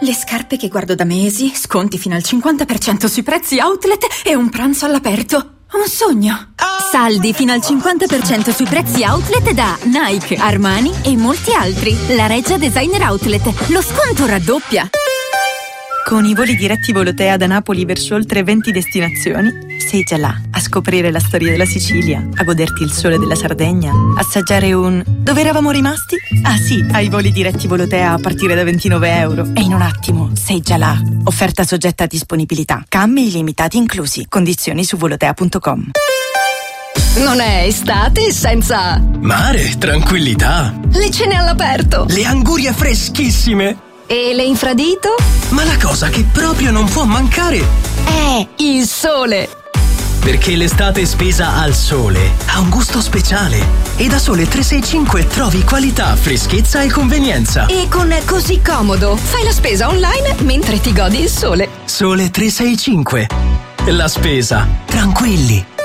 Le scarpe che guardo da mesi, sconti fino al 50% sui prezzi outlet e un pranzo all'aperto. Un sogno! Saldi fino al 50% sui prezzi outlet da Nike, Armani e molti altri. La Reggia Designer Outlet. Lo sconto raddoppia. Con i voli diretti Volotea da Napoli verso oltre 20 destinazioni, sei già là a scoprire la storia della Sicilia, a goderti il sole della Sardegna, assaggiare un... Dove eravamo rimasti? Ah sì, ai voli diretti Volotea a partire da €29. E in un attimo sei già là. Offerta soggetta a disponibilità. Cambi illimitati inclusi. Condizioni su volotea.com. Non è estate senza... Mare, tranquillità. Le cene all'aperto. Le angurie freschissime. E le infradito? Ma la cosa che proprio non può mancare è il sole. Perché l'estate spesa al sole ha un gusto speciale. E da Sole 365 trovi qualità, freschezza e convenienza. E con Così Comodo fai la spesa online mentre ti godi il sole. Sole 365. La spesa tranquilli.